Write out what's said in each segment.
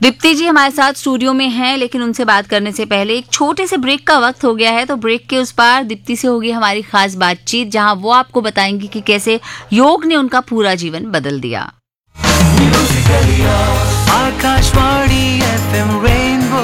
दीप्ति जी हमारे साथ स्टूडियो में हैं, लेकिन उनसे बात करने से पहले एक छोटे से ब्रेक का वक्त हो गया है। तो ब्रेक के उस पार दीप्ति से होगी हमारी खास बातचीत, जहां वो आपको बताएंगी कि कैसे योग ने उनका पूरा जीवन बदल दिया। Akashvani FM rainbow.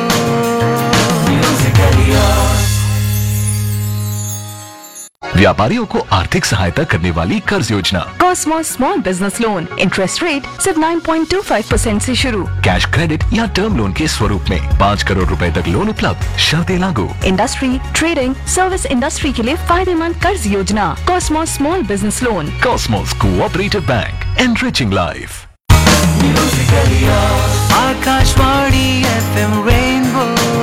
व्यापारियों को आर्थिक सहायता करने वाली कर्ज योजना Cosmos small business loan, interest rate सिर्फ 9.25% से शुरू। कैश क्रेडिट या टर्म लोन के स्वरूप में 5 करोड़ रुपए तक लोन उपलब्ध, शर्तें लागू। इंडस्ट्री, ट्रेडिंग, सर्विस इंडस्ट्री के लिए फायदेमंद कर्ज योजना Cosmos small business loan. Cosmos cooperative bank, enriching life. Akashvani FM rainbow.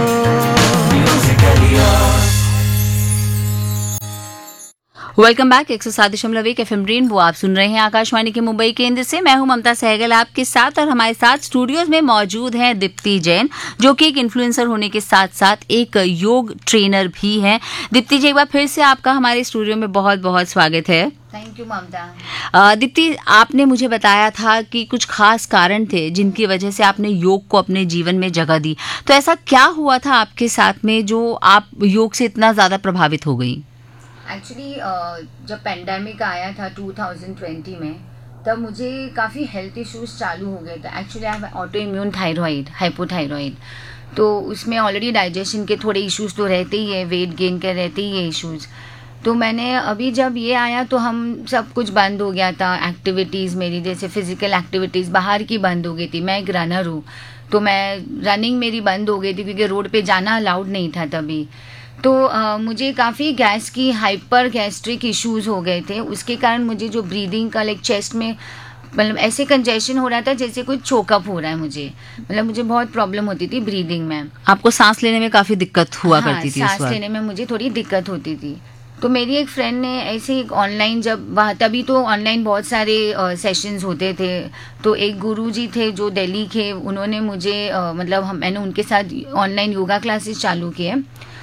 Welcome back. 107.1 FM rainbow आप सुन रहे हैं आकाशवाणी के मुंबई केंद्र से। मैं हूं ममता सहगल आपके साथ, और हमारे साथ स्टूडियोज में मौजूद हैं दीप्ति जैन, जो कि एक इन्फ्लुएंसर होने के साथ साथ एक योग ट्रेनर भी हैं। दीप्ति जी, एक बार फिर से आपका हमारे स्टूडियो में बहुत बहुत स्वागत है। थैंक यू ममता। दीप्ति, आपने मुझे बताया था कि कुछ खास कारण थे जिनकी वजह से आपने योग को अपने जीवन में जगह दी। तो ऐसा क्या हुआ था आपके साथ में जो आप योग से इतना ज्यादा प्रभावित हो गई? एक्चुअली जब पेंडेमिक आया था 2020 में, तब मुझे काफ़ी हेल्थ इश्यूज चालू हो गए थे। Actually I have auto immune thyroid, hypothyroid. तो उसमें ऑलरेडी डाइजेशन के थोड़े इश्यूज तो रहते ही है, वेट गेन के रहते ही है इश्यूज। तो मैंने अभी जब ये आया तो हम सब कुछ बंद हो गया था। एक्टिविटीज़ मेरी, जैसे फिजिकल एक्टिविटीज़ बाहर की बंद हो गई थी। मैं एक रनर हूँ, तो मैं रनिंग मेरी बंद हो गई थी क्योंकि रोड पे जाना अलाउड नहीं था तभी। तो मुझे काफ़ी गैस की हाइपर गैस्ट्रिक इश्यूज हो गए थे। उसके कारण मुझे जो ब्रीदिंग का लाइक चेस्ट में मतलब ऐसे कंजेशन हो रहा था जैसे कोई चोकअप हो रहा है मुझे। मतलब मुझे बहुत प्रॉब्लम होती थी ब्रीदिंग में। आपको सांस लेने में काफ़ी दिक्कत हुआ करती थी? सांस लेने में मुझे थोड़ी दिक्कत होती थी। तो मेरी एक फ्रेंड ने ऐसे ही ऑनलाइन, जब वहाँ तभी तो ऑनलाइन बहुत सारे सेशंस होते थे, तो एक गुरुजी थे जो दिल्ली के, उन्होंने मुझे मैंने उनके साथ ऑनलाइन योगा क्लासेस चालू किए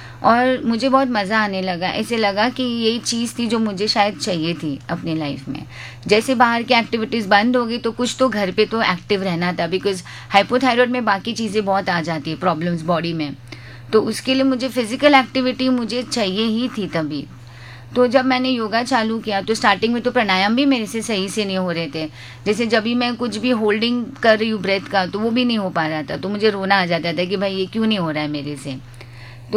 और मुझे बहुत मज़ा आने लगा। ऐसे लगा कि यही चीज़ थी जो मुझे शायद चाहिए थी अपनी लाइफ में। जैसे बाहर की एक्टिविटीज़ बंद हो गई तो कुछ तो घर पे तो एक्टिव रहना था, बिकॉज हाइपोथायराइड में बाकी चीज़ें बहुत आ जाती है प्रॉब्लम्स बॉडी में। तो उसके लिए मुझे फिजिकल एक्टिविटी मुझे चाहिए ही थी तभी। तो जब मैंने योगा चालू किया तो स्टार्टिंग में तो प्राणायाम भी मेरे से सही से नहीं हो रहे थे। जैसे जब भी मैं कुछ भी होल्डिंग कर रही हूँ ब्रेथ का, तो वो भी नहीं हो पा रहा था। तो मुझे रोना आ जाता था कि भाई ये क्यों नहीं हो रहा है मेरे से। तो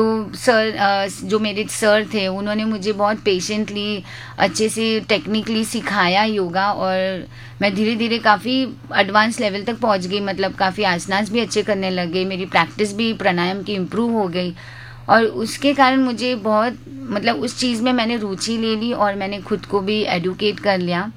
सर, जो मेरे सर थे, उन्होंने मुझे बहुत पेशेंटली अच्छे से टेक्निकली सिखाया योगा, और मैं धीरे धीरे काफ़ी एडवांस लेवल तक पहुंच गई। मतलब काफ़ी आसनास भी अच्छे करने लग गई, मेरी प्रैक्टिस भी प्राणायाम की इम्प्रूव हो गई, और उसके कारण मुझे बहुत मतलब उस चीज़ में मैंने रुचि ले ली और मैंने खुद को भी एडुकेट कर लिया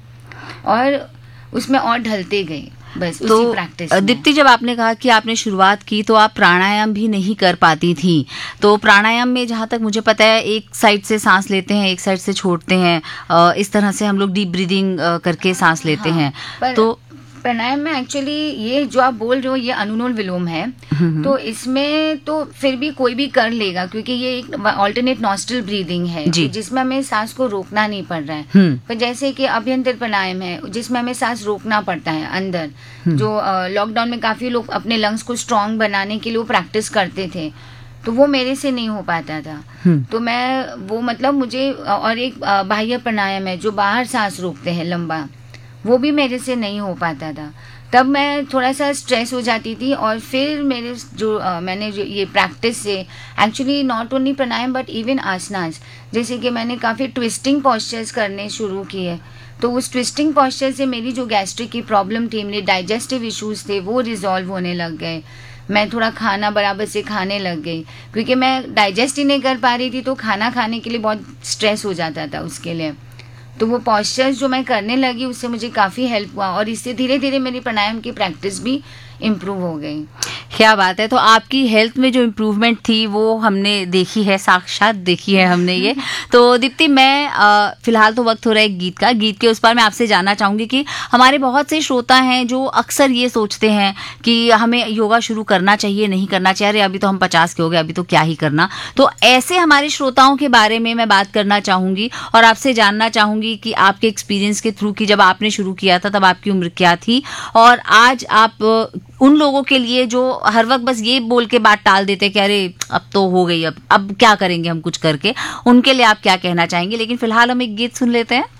और उसमें और ढलते गए बस तो उसी प्रैक्टिस। दीप्ति, जब आपने कहा कि आपने शुरुआत की तो आप प्राणायाम भी नहीं कर पाती थी। तो प्राणायाम में जहाँ तक मुझे पता है एक साइड से सांस लेते हैं, एक साइड से छोड़ते हैं, इस तरह से हम लोग डीप ब्रीदिंग करके सांस लेते हैं। तो प्राणायाम में एक्चुअली ये जो आप बोल रहे हो ये अनुलोम विलोम है। तो इसमें तो फिर भी कोई भी कर लेगा क्योंकि ये एक ऑल्टरनेट नॉस्ट्रल ब्रीदिंग है जिसमें हमें सांस को रोकना नहीं पड़ रहा है। पर जैसे कि अभ्यंतर प्राणायाम है जिसमें हमें सांस रोकना पड़ता है अंदर। जो लॉकडाउन में काफी लोग अपने लंग्स को स्ट्रांग बनाने के लिए वो प्रैक्टिस करते थे, तो वो मेरे से नहीं हो पाता था। तो मैं वो मतलब मुझे, और एक बाह्य प्राणायाम है जो बाहर सांस रोकते हैं लंबा, वो भी मेरे से नहीं हो पाता था। तब मैं थोड़ा सा स्ट्रेस हो जाती थी, और फिर मेरे मैंने जो ये प्रैक्टिस से actually not only pranayama but even आसनास, जैसे कि मैंने काफ़ी ट्विस्टिंग पॉस्चर्स करने शुरू किए। तो उस ट्विस्टिंग पॉस्चर से मेरी जो गैस्ट्रिक की प्रॉब्लम थी, मेरे डाइजेस्टिव इश्यूज थे, वो रिजॉल्व होने लग गए। मैं थोड़ा खाना बराबर से खाने लग गई क्योंकि मैं डाइजेस्ट ही नहीं कर पा रही थी, तो खाना खाने के लिए बहुत स्ट्रेस हो जाता था उसके लिए। तो वो पॉस्चर्स जो मैं करने लगी उससे मुझे काफ़ी हेल्प हुआ, और इससे धीरे धीरे मेरी प्राणायाम की प्रैक्टिस भी इम्प्रूव हो गई। क्या बात है। तो आपकी हेल्थ में जो इम्प्रूवमेंट थी वो हमने देखी है, साक्षात देखी है हमने ये। तो दीप्ति, मैं फिलहाल तो वक्त हो रहा है गीत का। गीत के उस पर मैं आपसे जानना चाहूंगी कि हमारे बहुत से श्रोता हैं जो अक्सर ये सोचते हैं कि हमें योगा शुरू करना चाहिए, नहीं करना चाहिए, अरे अभी तो हम 50 के हो गए, अभी तो क्या ही करना। तो ऐसे हमारे श्रोताओं के बारे में मैं बात करना चाहूंगी और आपसे जानना चाहूंगी कि आपके एक्सपीरियंस के थ्रू कि जब आपने शुरू किया था तब आपकी उम्र क्या थी और आज आप उन लोगों के लिए जो हर वक्त बस ये बोल के बात टाल देते कि अरे अब तो हो गई, अब क्या करेंगे हम कुछ करके, उनके लिए आप क्या कहना चाहेंगे? लेकिन फिलहाल हम एक गीत सुन लेते हैं।